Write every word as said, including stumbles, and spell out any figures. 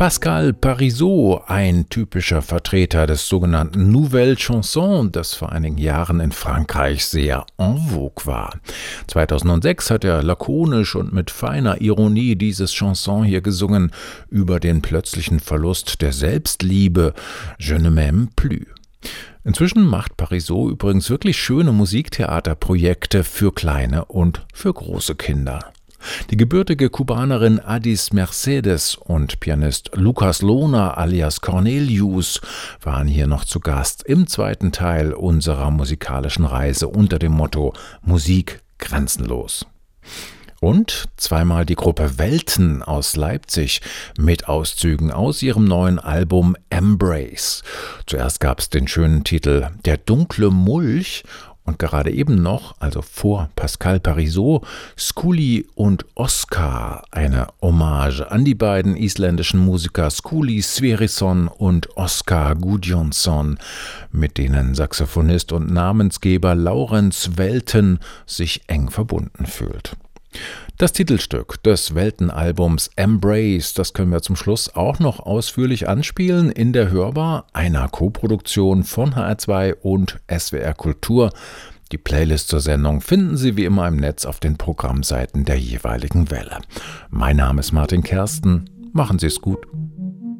Pascal Parisot, ein typischer Vertreter des sogenannten Nouvelle Chanson, das vor einigen Jahren in Frankreich sehr en vogue war. zweitausendsechs hat er lakonisch und mit feiner Ironie dieses Chanson hier gesungen über den plötzlichen Verlust der Selbstliebe, Je ne m'aime plus. Inzwischen macht Parisot übrigens wirklich schöne Musiktheaterprojekte für kleine und für große Kinder. Die gebürtige Kubanerin Adis Mercedes und Pianist Lucas Lohner alias Cornelius waren hier noch zu Gast im zweiten Teil unserer musikalischen Reise unter dem Motto Musik grenzenlos. Und zweimal die Gruppe Welten aus Leipzig mit Auszügen aus ihrem neuen Album Embrace. Zuerst gab es den schönen Titel Der dunkle Mulch und gerade eben noch, also vor Pascal Parisot, Skuli und Oskar, eine Hommage an die beiden isländischen Musiker Skuli Sverrisson und Oskar Gudjonsson, mit denen Saxophonist und Namensgeber Laurens Welten sich eng verbunden fühlt. Das Titelstück des Weltenalbums Embrace, das können wir zum Schluss auch noch ausführlich anspielen in der Hörbar, einer Koproduktion von H R zwei und S W R Kultur. Die Playlist zur Sendung finden Sie wie immer im Netz auf den Programmseiten der jeweiligen Welle. Mein Name ist Martin Kersten. Machen Sie es gut.